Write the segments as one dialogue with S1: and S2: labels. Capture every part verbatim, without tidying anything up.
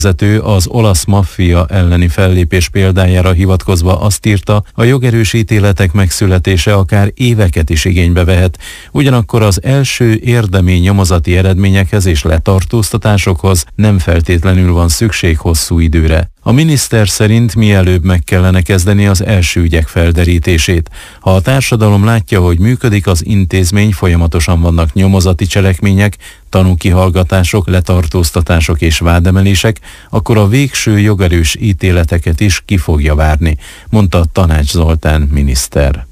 S1: vezető az olasz maffia elleni fellépés példájára hivatkozva azt írta, a jogerős ítéletek megszületése akár éveket is igénybe vehet, ugyanakkor az első érdemi nyomozati eredményekhez és letartóztatásokhoz nem feltétlenül van szükség hosszú időre. A miniszter szerint mielőbb meg kellene kezdeni az első ügyek felderítését. Ha a társadalom látja, hogy működik az intézmény, folyamatosan vannak nyomozati cselekmények, tanúkihallgatások, letartóztatások és vádemelések, akkor a végső jogerős ítéleteket is ki fogja várni, mondta Tanács Zoltán miniszter.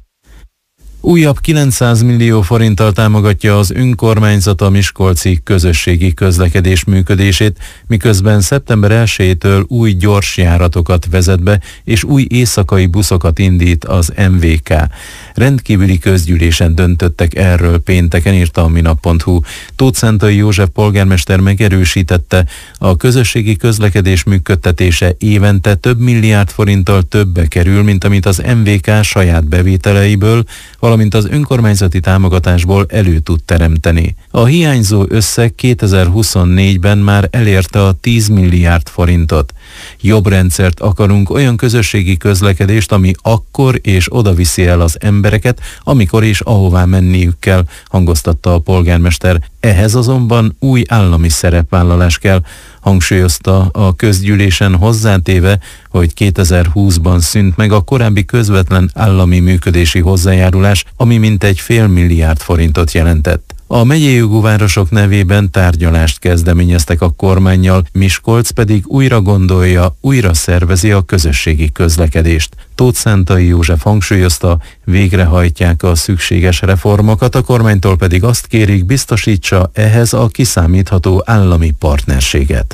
S1: Újabb kilencszáz millió forinttal támogatja az önkormányzat a miskolci közösségi közlekedés működését, miközben szeptember elsejétől új gyorsjáratokat vezet be, és új éjszakai buszokat indít az em vé ká. Rendkívüli közgyűlésen döntöttek erről pénteken, írta a minap pont hu. Tóth Szentai József polgármester megerősítette, a közösségi közlekedés működtetése évente több milliárd forinttal többbe kerül, mint amit az em vé ká saját bevételeiből, valamint az önkormányzati támogatásból elő tud teremteni. A hiányzó összeg kétezer-huszonnégyben már elérte a tíz milliárd forintot. Jobb rendszert akarunk, olyan közösségi közlekedést, ami akkor és oda viszi el az embereket, amikor és ahová menniük kell, hangoztatta a polgármester. Ehhez azonban új állami szerepvállalás kell, hangsúlyozta a közgyűlésen, hozzátéve, hogy kétezer-húszban szűnt meg a korábbi közvetlen állami működési hozzájárulás, ami mintegy fél milliárd forintot jelentett. A megyei jogú városok nevében tárgyalást kezdeményeztek a kormánnyal, Miskolc pedig újra gondolja, újra szervezi a közösségi közlekedést. Tóth Szentai József hangsúlyozta, végrehajtják a szükséges reformokat, a kormánytól pedig azt kérik, biztosítsa ehhez a kiszámítható állami partnerséget.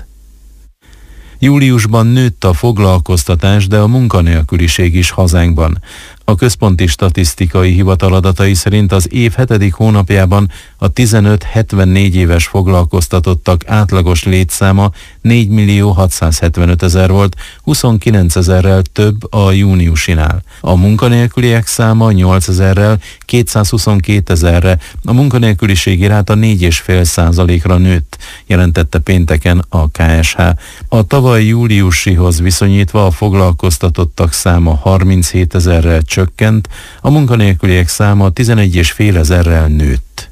S1: Júliusban nőtt a foglalkoztatás, de a munkanélküliség is hazánkban. A Központi Statisztikai Hivatal adatai szerint az év hetedik hónapjában a tizenöt-hetvennégy éves foglalkoztatottak átlagos létszáma négy millió hatszázhetvenöt ezer volt, huszonkilenc ezerrel több a júniusinál. A munkanélküliek száma nyolcezerrel, kétszázhuszonkettő ezerre, a munkanélküliségi ráta négy egész öt százalékra nőtt, jelentette pénteken a ká es há. A tavaly júliusihoz viszonyítva a foglalkoztatottak száma harminchét ezerrel csökkent, a munkanélküliek száma tizenegy egész öt ezerrel nőtt.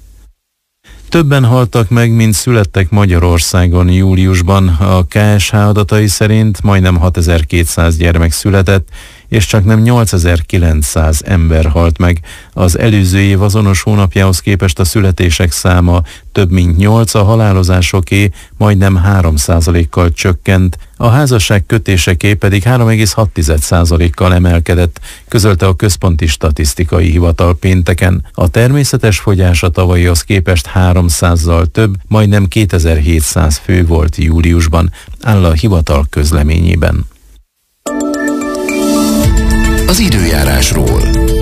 S1: Többen haltak meg, mint születtek Magyarországon júliusban. A ká es há adatai szerint majdnem hatezer-kétszáz gyermek született, és csak nem nyolcezer-kilencszáz ember halt meg. Az előző év azonos hónapjához képest a születések száma több mint nyolc, a halálozásoké majdnem három százalékkal csökkent, a házasság kötéseké pedig három egész hat százalékkal emelkedett, közölte a Központi Statisztikai Hivatal pénteken. A természetes fogyás a tavalyihoz képest háromszázzal több, majdnem kétezer-hétszáz fő volt júliusban, áll a hivatal közleményében.
S2: Az időjárásról.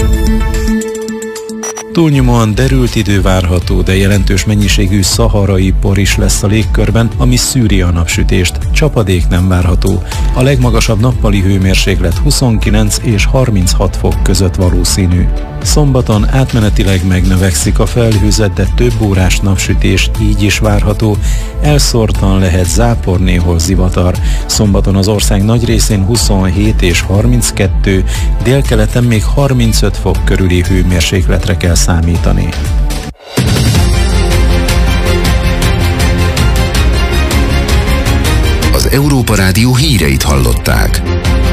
S1: Túlnyomóan derült idő várható, de jelentős mennyiségű szaharai por is lesz a légkörben, ami szűri a napsütést. Csapadék nem várható. A legmagasabb nappali hőmérséklet huszonkilenc és harminchat fok között valószínű. Szombaton átmenetileg megnövekszik a felhőzet, de több órás napsütés így is várható. Elszórtan lehet zápor, néhol zivatar. Szombaton az ország nagy részén huszonhét és harminckettő, délkeleten még harmincöt fok körüli hőmérsékletre kell számítani.
S2: Az Európa Rádió híreit hallották.